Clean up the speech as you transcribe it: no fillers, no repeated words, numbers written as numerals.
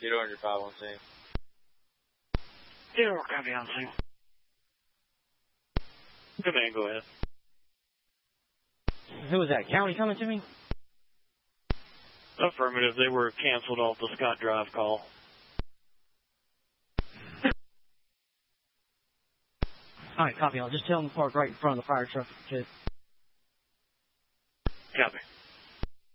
Zero under 5 on scene. Zero, copy on scene. Command, go ahead. Who was that? County coming to me? Affirmative. They were canceled off the Scott Drive call. All right, copy. I'll just tell them to park right in front of the fire truck. Copy.